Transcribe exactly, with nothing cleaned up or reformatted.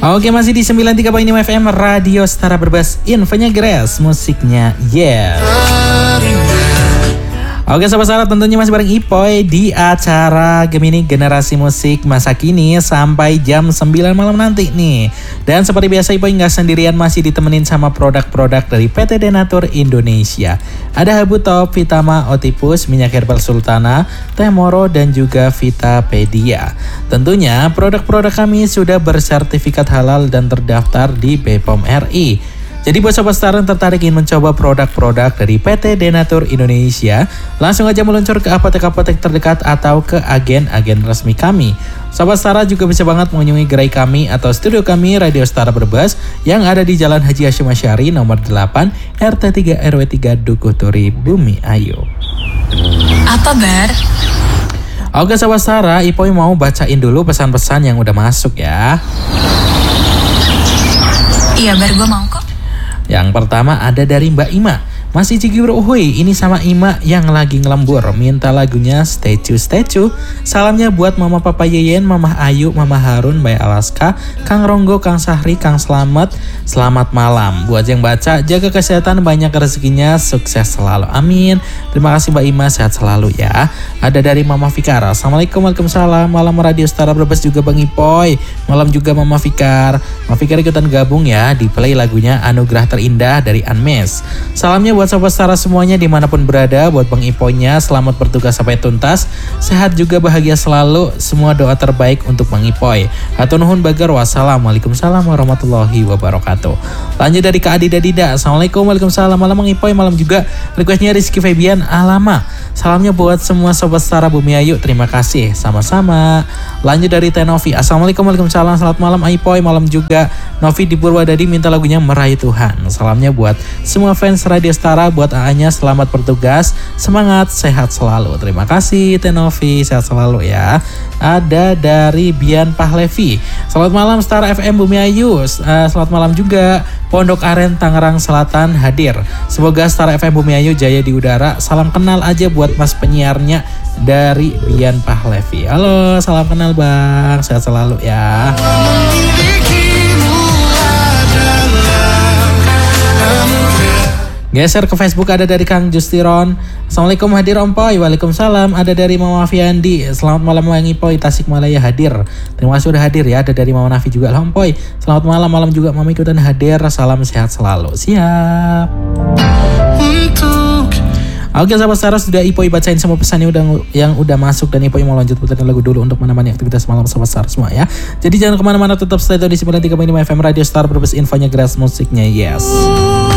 Oke, masih di sembilan puluh tiga koma lima F M Radio Setara Bebas. Infonya Grace, musiknya yeah. Oke sobat Setara, tentunya masih bareng Ipoy di acara Gemini Generasi Musik Masa Kini sampai jam sembilan malam nanti nih. Dan seperti biasa Ipoy nggak sendirian, masih ditemenin sama produk-produk dari P T Denatur Indonesia. Ada Habu Top, Vitama, Otipus, Minyak Herbal Sultana, Teh Moro, dan juga Vitapedia. Tentunya produk-produk kami sudah bersertifikat halal dan terdaftar di B P O M R I. Jadi buat sobat Setara yang tertarik ingin mencoba produk-produk dari P T Denatur Indonesia, langsung aja meluncur ke apotek-apotek terdekat atau ke agen-agen resmi kami. Sobat Setara juga bisa banget mengunjungi gerai kami atau studio kami Radio Setara Brebes yang ada di Jalan Haji Hasyim Asy'ari nomor delapan R T tiga R W tiga Dukuh Turi Bumi Ayu. Apa Bar? Oke sobat Setara, Ipoy mau bacain dulu pesan-pesan yang udah masuk ya. Iya Bar, gue mau kok. Yang pertama ada dari Mbak Ima. Masih Cikibur Uhuy, ini sama Ima yang lagi ngelembur, minta lagunya Statue Statue. Salamnya buat Mama Papa Yeyen, Mama Ayu, Mama Harun, Mbak Alaska, Kang Ronggo, Kang Sahri, Kang Slamet. Selamat malam. Buat yang baca, jaga kesehatan, banyak rezekinya, sukses selalu. Amin. Terima kasih Mbak Ima, sehat selalu ya. Ada dari Mama Fikar. Assalamualaikum, waalaikumsalam. Malam Radio Setara Brebes juga Bang Ipoy. Malam juga Mama Fikar. Mama Fikar ikutan gabung ya, di play lagunya Anugerah Terindah dari Anmes. Salamnya buat sobat Setara semuanya dimanapun berada, buat Bang Ipoynya selamat bertugas sampai tuntas, sehat juga bahagia selalu, semua doa terbaik untuk Bang Ipoy. Hatur nuhun bagar, wassalamualaikum warahmatullahi wabarakatuh. Lanjut dari Kak Adida Dida. Assalamualaikum, waalaikumsalam. Malam Bang Ipoy, malam juga requestnya Rizky Febian Alama. Salamnya buat semua sobat Setara Bumi Ayu, terima kasih, sama-sama. Lanjut dari Tenovi. Assalamualaikum, waalaikumsalam. Selamat malam Ipoy, malam juga Novi di Purwadadi minta lagunya Meraih Tuhan. Salamnya buat semua fans Radio Setara, buat A A-nya selamat bertugas, semangat, sehat selalu. Terima kasih Tenovi, sehat selalu ya. Ada dari Bian Pahlevi. Selamat malam Setara F M Bumi Ayu. Uh, selamat malam juga Pondok Aren Tangerang Selatan hadir. Semoga Setara F M Bumi Ayu jaya di udara. Salam kenal aja buat mas penyiarnya dari Bian Pahlevi. Halo, salam kenal Bang, sehat selalu ya. Geser ke Facebook, ada dari Kang Justiron. Assalamualaikum, hadir Om Poy. Waalaikumsalam. Ada dari Mama Fiandi. Selamat malam Bang Ipoy, Tasikmalaya hadir. Terima kasih udah hadir ya. Ada dari Mama Nafi juga. Om Poy, selamat malam, malam juga Mama ikutan hadir. Salam sehat selalu. Siap. Oke sahabat Setara, sudah Ipoy bacain semua pesan yang udah, yang udah masuk, dan Ipoy mau lanjut puterin lagu dulu untuk menemani aktivitas malam sahabat Setara semua ya. Jadi jangan kemana-mana, tetap stay tune di sembilan puluh tiga koma lima F M Radio Setara Brebes, infonya Grace, musiknya yes.